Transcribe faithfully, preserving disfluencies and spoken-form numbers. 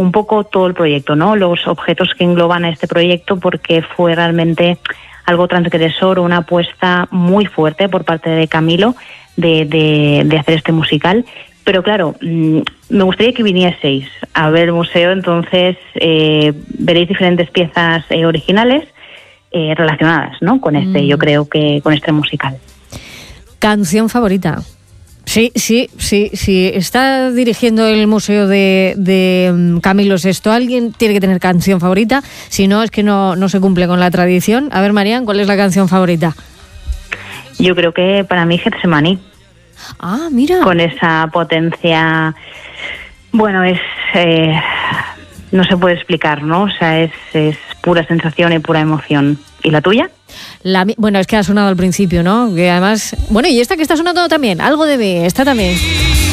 un poco todo el proyecto, ¿no? Los objetos que engloban a este proyecto, porque fue realmente algo transgresor, una apuesta muy fuerte por parte de Camilo de, de, de hacer este musical. Pero claro, mmm, me gustaría que vinieseis a ver el museo, entonces eh, veréis diferentes piezas eh, originales eh, relacionadas, ¿no? Con este, mm. yo creo que con este musical. ¿Canción favorita? Sí, sí, sí, sí. Está dirigiendo el museo de, de Camilo sexto. Alguien tiene que tener canción favorita, si no es que no, no se cumple con la tradición. A ver, Marian, ¿cuál es la canción favorita? Yo creo que para mí Getsemaní. Ah, mira. Con esa potencia, bueno, es eh, no se puede explicar, ¿no? O sea, es, es pura sensación y pura emoción. ¿Y la tuya? La, bueno, es que ha sonado al principio, ¿no? Que además, bueno, y esta que está sonando también, algo de mí, esta también.